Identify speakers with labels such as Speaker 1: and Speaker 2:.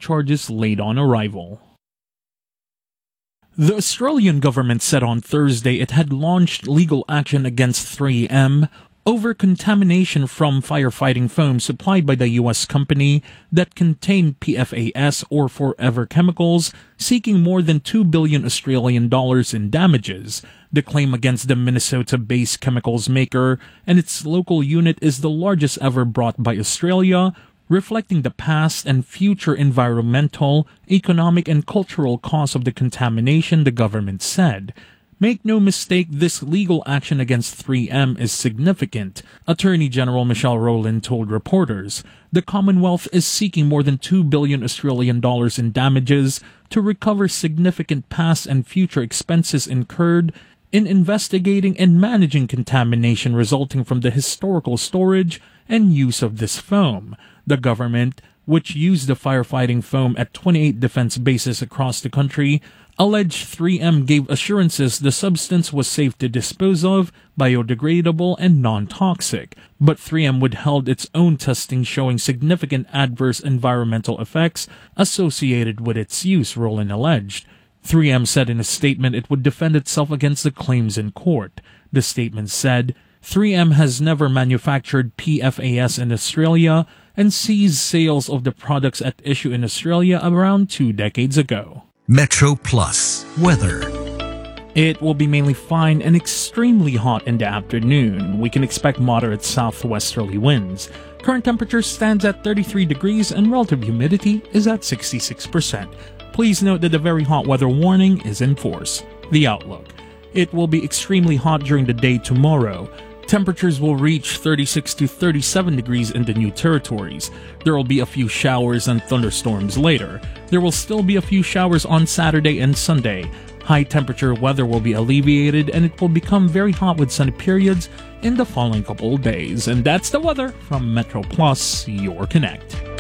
Speaker 1: charges laid on arrival. The Australian government said on Thursday it had launched legal action against 3M over contamination from firefighting foam supplied by the U.S. company that contained PFAS or forever chemicals, seeking more than $2 billion Australian dollars in damages. The claim against the Minnesota-based chemicals maker and its local unit is the largest ever brought by Australia, reflecting the past and future environmental, economic, and cultural costs of the contamination, the government said. Make no mistake, this legal action against 3M is significant, Attorney General Michelle Rowland told reporters. The Commonwealth is seeking more than $2 billion Australian dollars in damages to recover significant past and future expenses incurred in investigating and managing contamination resulting from the historical storage and use of this foam. The government, which used the firefighting foam at 28 defense bases across the country, alleged 3M gave assurances the substance was safe to dispose of, biodegradable, and non-toxic. But 3M withheld its own testing showing significant adverse environmental effects associated with its use, Rowland alleged. 3M said in a statement it would defend itself against the claims in court. The statement said, 3M has never manufactured PFAS in Australia and ceased sales of the products at issue in Australia around 2 decades ago.
Speaker 2: Metro Plus weather.
Speaker 1: It will be mainly fine and extremely hot in the afternoon. We can expect moderate southwesterly winds. Current temperature stands at 33 degrees and relative humidity is at 66%. Please note that the very hot weather warning is in force. The outlook. It will be extremely hot during the day tomorrow. Temperatures will reach 36 to 37 degrees in the New Territories. There will be a few showers and thunderstorms later. There will still be a few showers on Saturday and Sunday. High temperature weather will be alleviated and it will become very hot with sunny periods in the following couple of days. And that's the weather from Metro Plus, your Connect.